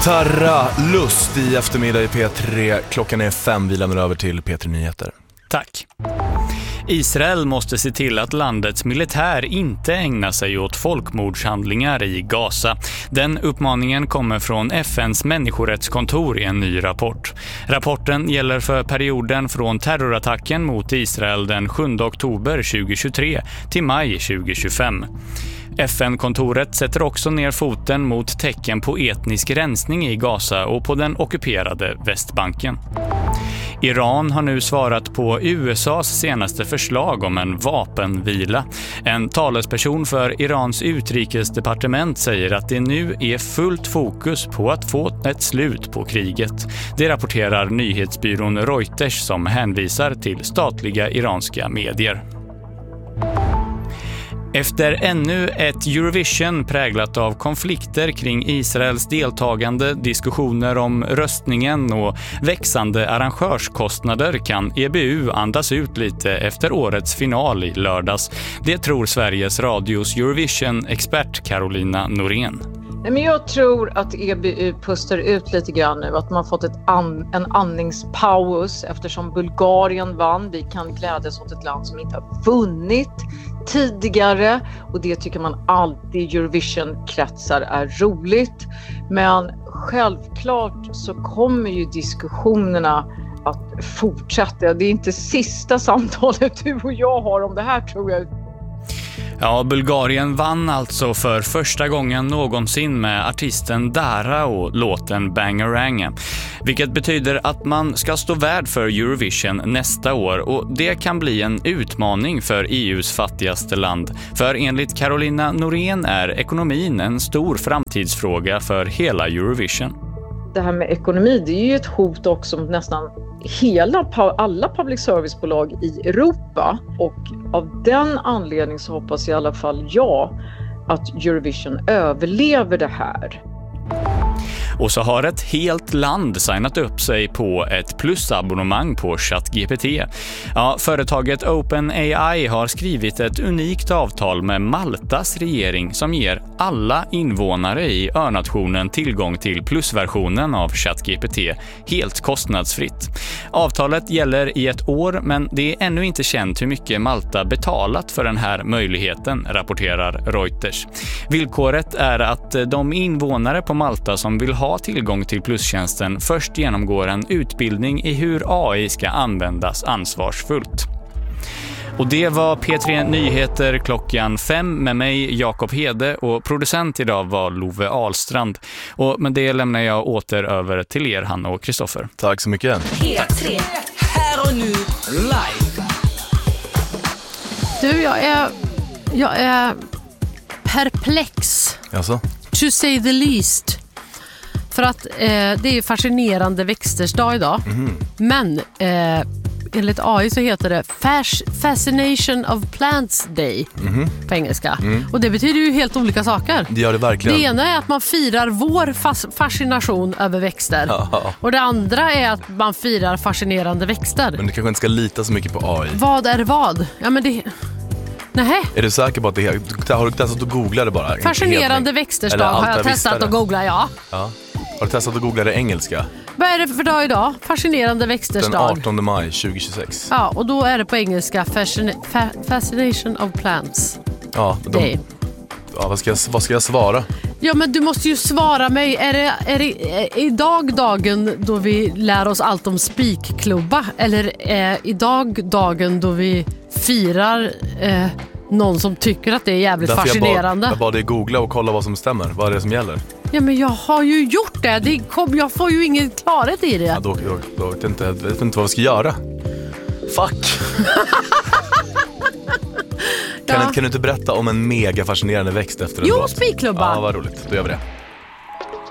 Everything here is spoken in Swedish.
Tarra Lust i eftermiddag i P3. Klockan är 5, vi lämnar över till P3 Nyheter. Tack. Israel måste se till att landets militär inte ägnar sig åt folkmordshandlingar i Gaza. Den uppmaningen kommer från FNs människorättskontor i en ny rapport. Rapporten gäller för perioden från terrorattacken mot Israel den 7 oktober 2023 till maj 2025. FN-kontoret sätter också ner foten mot tecken på etnisk rensning i Gaza och på den ockuperade Västbanken. Iran har nu svarat på USAs senaste förslag om en vapenvila. En talesperson för Irans utrikesdepartement säger att det nu är fullt fokus på att få ett slut på kriget. Det rapporterar nyhetsbyrån Reuters som hänvisar till statliga iranska medier. Efter ännu ett Eurovision präglat av konflikter kring Israels deltagande, diskussioner om röstningen och växande arrangörskostnader kan EBU andas ut lite efter årets final i lördags. Det tror Sveriges Radios Eurovision-expert Carolina Norén. Men jag tror att EBU pustar ut lite grann nu, att man har fått en andningspaus eftersom Bulgarien vann. Vi kan glädjas åt ett land som inte har vunnit tidigare och det tycker man alltid i Eurovision-kretsar är roligt. Men självklart så kommer ju diskussionerna att fortsätta. Det är inte sista samtalet du och jag har om det här, tror jag. Ja, Bulgarien vann alltså för första gången någonsin med artisten Dara och låten Bangarang. Vilket betyder att man ska stå värd för Eurovision nästa år och det kan bli en utmaning för EUs fattigaste land. För enligt Carolina Norén är ekonomin en stor framtidsfråga för hela Eurovision. Det här med ekonomi, det är ju ett hot också mot nästan alla public servicebolag i Europa. Och av den anledningen så hoppas i alla fall jag att Eurovision överlever det här. Och så har ett helt land signat upp sig på ett plusabonnemang på ChatGPT. Ja, företaget OpenAI har skrivit ett unikt avtal med Maltas regering som ger alla invånare i önationen tillgång till plusversionen av ChatGPT helt kostnadsfritt. Avtalet gäller i ett år men det är ännu inte känt hur mycket Malta betalat för den här möjligheten, rapporterar Reuters. Villkoret är att de invånare på Malta som vill ha tillgång till plustjänsten först genomgår en utbildning i hur AI ska användas ansvarsfullt. Och det var P3 Nyheter klockan 5 med mig Jakob Hede och producent idag var Love Ahlstrand. Och med det lämnar jag åter över till er, Hanna och Kristoffer. Tack så mycket. P3, här och nu, live. Du, jag är perplex. Jaså? To say the least. För att det är fascinerande växters dag idag. Men enligt AI så heter det Fascination of Plants Day på engelska. Och det betyder ju helt olika saker. Det gör det verkligen. Det ena är att man firar vår fascination över växter. Och det andra är att man firar fascinerande växter. Men du kanske inte ska lita så mycket på AI. Vad är vad? Ja, men det... Nej. Är du säker på att det är... Har du testat att googla det bara? Fascinerande växters dag har jag testat att googla, ja. Har du testat att googla det engelska? Vad är det för dag idag? Fascinerande växters dag. Den 18 maj 2026. Ja, och då är det på engelska Fascination of Plants Day. Ja, vad ska jag svara? Ja, men du måste ju svara mig. Är det idag dagen då vi lär oss allt om spikklubba? Eller är idag dagen då vi firar någon som tycker att det är jävligt fascinerande? Jag bad dig googla och kolla vad som stämmer. Vad är det som gäller? Ja, men jag har ju gjort det. Jag får ju ingen klarhet i det. Ja, då vet jag inte vad vi ska göra. Fuck! Kan du inte berätta om en mega fascinerande växt efter en låt? Jo, spikklubba. Ja, vad roligt. Då gör vi det.